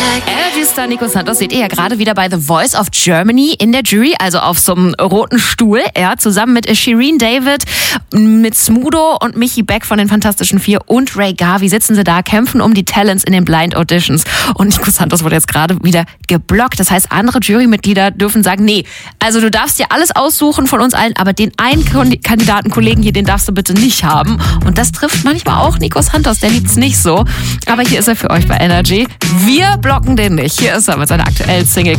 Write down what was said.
Energy-Star Nico Santos seht ihr ja gerade wieder bei The Voice of Germany in der Jury, also auf so einem roten Stuhl, ja, zusammen mit Shireen David, mit Smudo und Michi Beck von den Fantastischen Vier und Ray Garvey sitzen sie da, kämpfen um die Talents in den Blind Auditions. Und Nico Santos wurde jetzt gerade wieder geblockt. Das heißt, andere Jurymitglieder dürfen sagen, nee, also du darfst dir alles aussuchen von uns allen, aber den einen Kandidatenkollegen hier, den darfst du bitte nicht haben. Und das trifft manchmal auch Nico Santos, der liebt's nicht so. Aber hier ist er für euch bei Energy. Wir blocken den nicht. Hier ist er mit seiner aktuellen Single